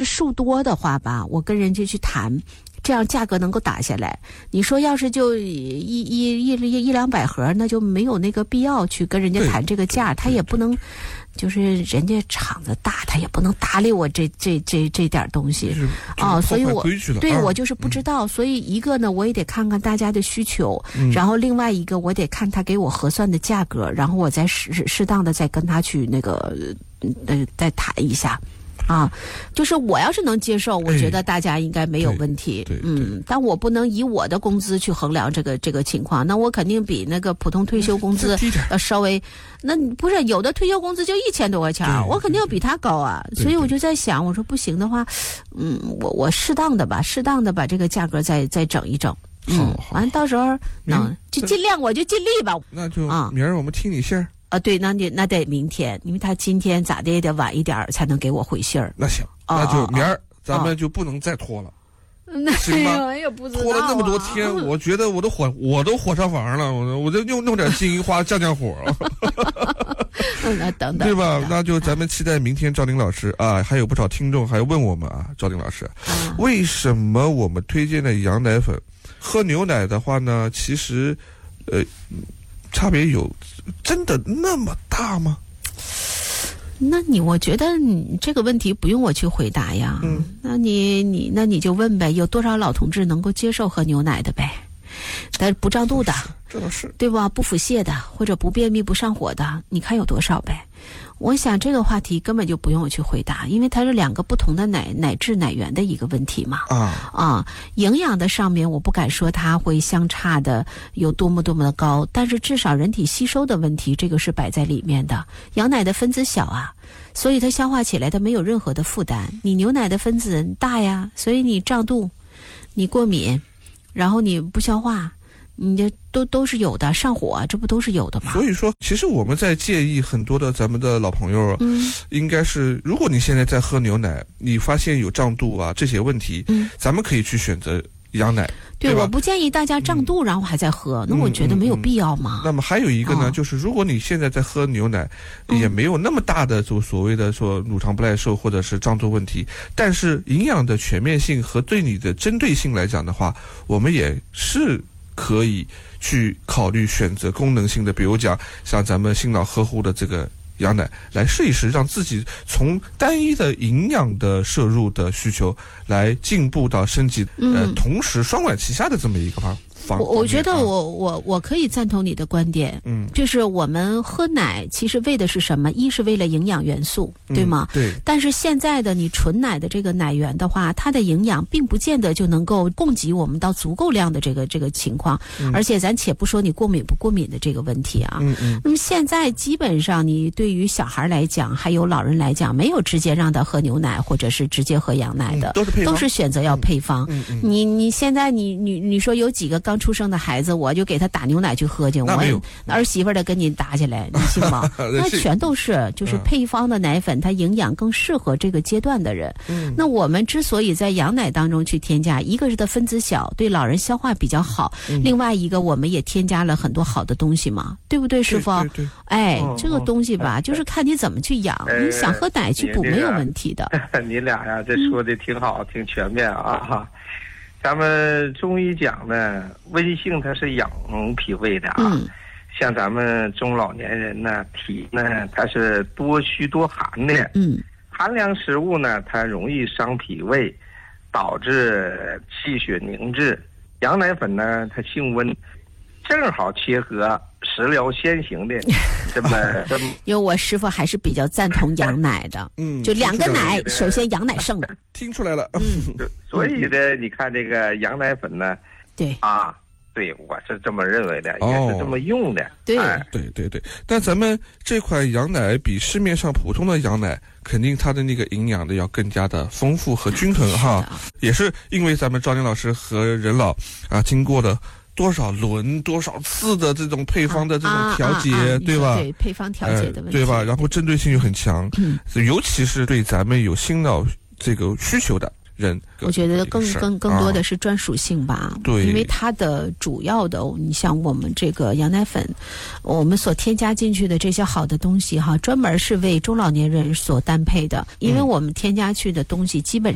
数多的话吧，我跟人家去谈，这样价格能够打下来。你说要是就一两百盒，那就没有那个必要去跟人家谈这个价，他也不能，就是人家厂子大，他也不能搭理我这点东西啊，所以我就是不知道，所以一个呢，我也得看看大家的需求，然后另外一个我得看他给我核算的价格，然后我再适当的再跟他去那个再谈一下。啊，就是我要是能接受，我觉得大家应该没有问题。但我不能以我的工资去衡量这个情况，那我肯定比那个普通退休工资要稍微，那不是有的退休工资就1000多块钱，我肯定要比他高啊。所以我就在想，我说不行的话，我适当的把这个价格再整一整。完到时候就尽量我就尽力吧。 那就明儿我们听你信儿。 对，那得明天，因为他今天咋的也得晚一点才能给我回信儿。 那行，那就明儿咱们就不能再拖了，行吗？ 也不知道拖了那么多天，我觉得我都火上房了，我就弄点金银花降火。 那等等， 对吧？那就咱们期待明天赵玲老师啊，还有不少听众还问我们啊，赵玲老师，为什么我们推荐的羊奶粉喝牛奶的话呢？其实，差别有真的那么大吗？ 我觉得你这个问题不用我去回答呀。那你就问呗，有多少老同志能够接受喝牛奶的呗？但不胀肚的， 这倒是对吧？不腹泻的，或者不便秘不上火的，你看有多少呗？我想这个话题根本就不用我去回答，因为它是2个不同的奶质奶源的一个问题嘛。营养的上面我不敢说它会相差的有多么的高，但是至少人体吸收的问题，这个是摆在里面的。羊奶的分子小啊，所以它消化起来它没有任何的负担。你牛奶的分子大呀，所以你胀肚，你过敏，然后你不消化，你这都是有的，上火这不都是有的吗？ 所以说，其实我们在建议很多的咱们的老朋友，应该是，如果你现在在喝牛奶，你发现有胀肚啊这些问题，咱们可以去选择羊奶。 对，我不建议大家胀肚然后还在喝，那我觉得没有必要嘛。 那么还有一个呢，就是如果你现在在喝牛奶，也没有那么大的就所谓的说乳糖不耐受或者是胀肚问题，但是营养的全面性和对你的针对性来讲的话，我们也是可以去考虑选择功能性的，比如讲像咱们新老呵护的这个羊奶来试一试，让自己从单一的营养的摄入的需求来进步到升级，同时双管齐下的这么一个方法。 我觉得我可以赞同你的观点，就是我们喝奶其实为的是什么？一是为了营养元素，对吗？ 对。 但是现在的你纯奶的这个奶源的话，它的营养并不见得就能够供给我们到足够量的这个情况，而且咱且不说你过敏不过敏的这个问题啊，那么现在基本上你对于小孩来讲，还有老人来讲，没有直接让他喝牛奶或者是直接喝羊奶的，都是选择要配方。你现在你说有几个刚出生的孩子，我就给他打牛奶去喝去，我儿媳妇的跟你打起来，你信吗？那全都是就是配方的奶粉，它营养更适合这个阶段的人。那我们之所以在羊奶当中去添加，一个是它分子小，对老人消化比较好，另外一个我们也添加了很多好的东西嘛，对不对，师傅？哎，这个东西吧，就是看你怎么去养，你想喝奶去补没有问题的。 你俩呀，这说的挺好，挺全面啊。咱们中医讲呢，温性它是养脾胃的啊。像咱们中老年人呢，体呢它是多虚多寒的。寒凉食物呢，它容易伤脾胃，导致气血凝滞。羊奶粉呢，它性温，正好切合食疗先行的这么。 因为我师傅还是比较赞同羊奶的，就2个奶，首先羊奶胜的， 听出来了。 所以呢，你看这个羊奶粉呢，对，我是这么认为的，也是这么用的。 对。 但咱们这款羊奶比市面上普通的羊奶，肯定它的那个营养的要更加的丰富和均衡哈。也是因为咱们赵玲老师和任老啊，经过了多少轮多少次的这种配方的这种调节，对吧？ 对，配方调节的问题， 对吧？然后针对性又很强，尤其是对咱们有心脑这个需求的人， 我觉得更多的是专属性吧。 对， 因为它的主要的，你像我们这个羊奶粉，我们所添加进去的这些好的东西哈，专门是为中老年人所单配的，因为我们添加去的东西基本